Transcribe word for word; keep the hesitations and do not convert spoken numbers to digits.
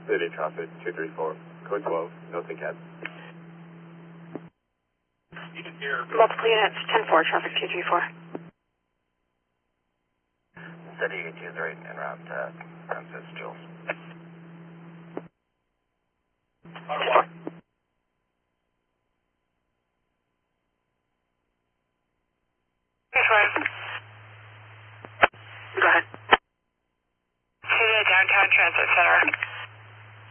City traffic two three four, code twelve, Milton Cab. Multiple units, ten four, traffic two three four. City two three en route to Francis Jules. Go ahead. To the downtown transit center.